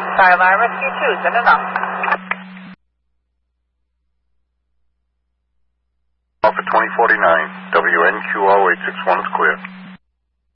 Skyline Rescue 2, send it up. Alpha 2049, WNQO 861 is clear.